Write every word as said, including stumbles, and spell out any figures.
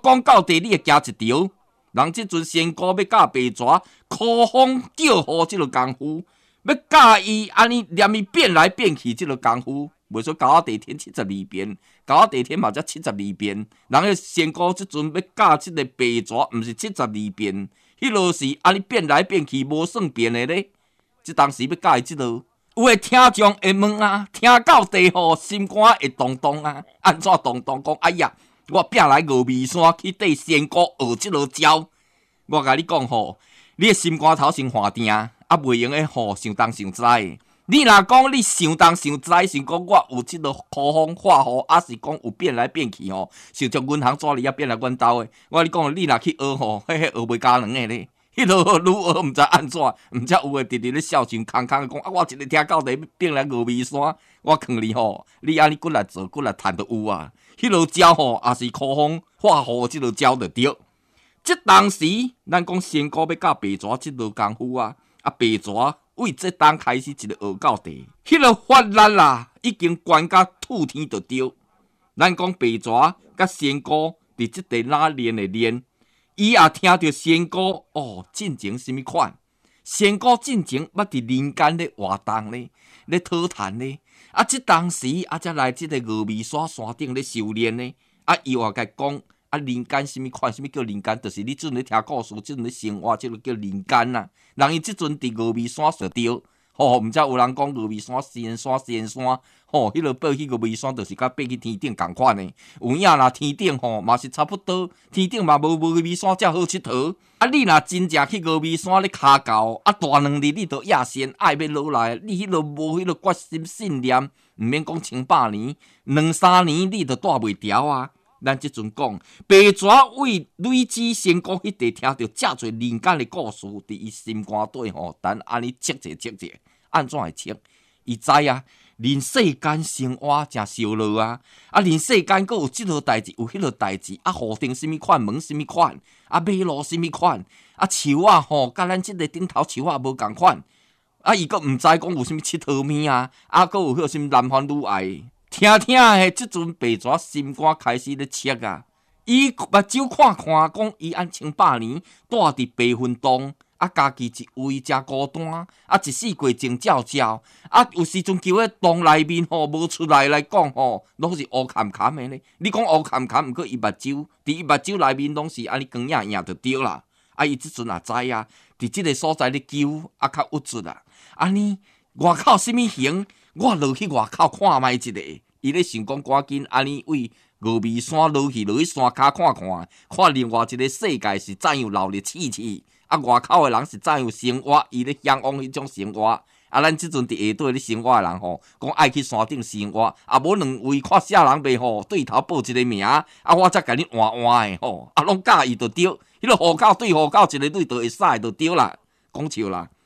讲到底，你会惊一条。人即阵仙姑要教白蛇，苦风叫雨，即个功夫；要教伊安尼念伊变来变去，即个功夫。袂说高地天七十二变，高地天嘛才七十二变。人个仙姑即阵要教即个白蛇，毋是七十二变，迄落是安尼变来变去，无算变的咧。即当时要教伊即落，有诶听众会问啊，听到地吼，心肝会动动啊，安怎动动？讲哎呀！我拼来峨眉山去缀仙姑学即落招，我甲你讲吼，你诶心肝头先换定，啊袂用诶吼想东想西。你若讲你想东想西，是讲我有即落苦风化雨，还是讲有变来变去吼？想从阮行纸里啊变来阮兜诶，我甲你讲，你若去学吼，迄迄学袂加两个咧。迄落愈学毋知安怎，毋则有诶直直咧笑想空空讲啊！我一日听到地变来峨眉山，我劝你吼，你安尼骨力做骨力趁都有啊！迄落招吼，也是苦风化雨即落招就对。即当时，咱讲仙姑要教白蛇即落功夫啊，啊白蛇为即当开始一直学到地，迄落法力啦，已经悬甲吐天就对。咱讲白蛇甲仙姑伫即地哪练诶练。伊也听到仙姑哦，进前什么款？仙姑进前捌伫人间咧活动咧，咧讨谈咧。啊，即当时啊，才来即个峨眉山山顶咧修炼咧。啊，伊话甲讲啊，人间什么款？什么叫人间？就是你即阵咧听故事，即阵咧生活，即个叫人间啦。人伊即阵伫峨眉山就对。吼、哦，毋知有人讲峨眉山、仙山、仙山，吼、哦，迄落爬去峨眉山，就是甲爬去天顶共款诶。有影啦，天顶吼嘛是差不多，天顶嘛无峨眉山遮好佚佗。啊，你若真正去峨眉山咧骹到，啊大两日你就野仙爱要落来，你迄落无迄落决心信念，毋免讲千百年，两三年你就带袂牢啊。咱即阵讲，白蛇为累积仙姑迄地听到遮侪人间的故事，伫伊心肝底吼，等安尼切者切者，安怎会切？伊知啊，人世间生活诚烧脑啊，啊，人世间阁有即落代志，有迄落代志，啊，雨顶什么款，门什么款，啊，马路什么款，啊，树啊吼，甲咱即个顶头树啊无共款，啊，伊阁毋知讲有啥物佚佗物啊，啊，阁有迄什么男欢女爱。听听诶，即阵白蛇心肝开始咧切啊！伊目睭看看，讲伊按千百年住伫白云洞，啊，家己一位真孤单，啊，一世过静照照，啊，有时阵叫迄洞内面吼无出来来讲吼，拢是乌坎坎诶咧。你讲乌坎坎，毋过伊目睭，伫伊目睭内面拢是安尼光影影就对啦。啊，伊即阵也知啊，伫即个所在咧求，啊，较郁卒啊。安尼外口什物形？我落去外口看觅一下，伊咧想讲赶紧安尼为峨眉山落去，落去山骹看看，看另外一个世界是怎样闹热气气，啊外口诶人是怎样生活，伊咧向往迄种生活。啊，咱即阵伫下底咧生活诶人吼，讲爱去山顶生活，啊无两位看啥人袂吼，对头报一个名，啊我则甲你换换诶吼，啊拢介意就对，迄个户口对户口一个对就会使就对啦，讲笑啦。